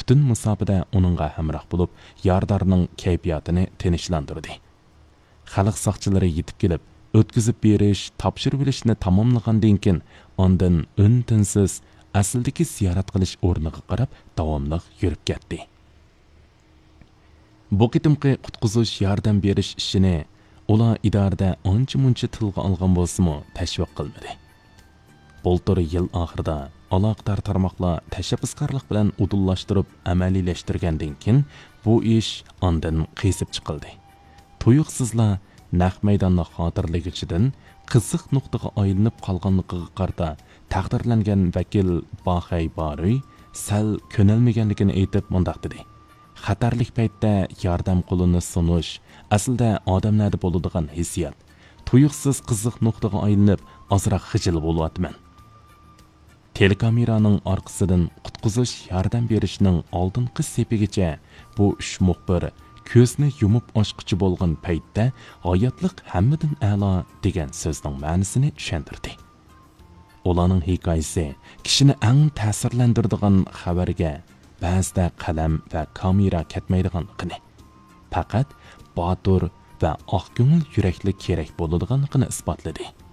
butun musofada uningga hamroh bo'lib, yordarining kayfiyatini tinchlantirdi. Xalq soqchilari yetib kelib, o'tkazib berish, topshirib olishni tamomlagandan keyin, ondan o'n-tinsiz asldagi ziyorat qilish o'rniga qarab davomli yurib ketdi. Bu qitimqi qutqizish yordam berish ishini ular idorada ancha-muncha tilga olgan bo'lsa-mu, tashviq qilmadi. Bultur yil oxirida aloqador tarmoqlar tashabbuskorlik bilan udullashtirib amaliyleştirgandan keyin bu ish ondan qesib chiqildi. Tuyuqsizlar naq maydonni xotirlagichidan qiziq nuqtaga aylanib qolganligiga qarata taqdirlangan vakil Baxay Bari sal ko'nalmaganligini aytib mundaq dedi. Xatarlik paytda yordam qo'lini sunish aslida odamlarda bo'ladigan hissiyat. Tuyuqsiz qiziq nuqtaga aylanib ozroq xijil bo'lyapman. Telekameraning orqasidan qutqizish yordam berishning oldingi sepigacha bu uch muxbir ko'zni yumib ochqichi bo'lgan paytda hayotlik hammadan a'lo degan so'zning ma'nosini tushuntirdi. Ularning hikoyasi kishini eng ta'sirlantiradigan xabarga ba'zida qalam va kamera ketmaydiganligini, faqat botur va oq ko'ngil yurakli kerak bo'ladiganligini isbotladi.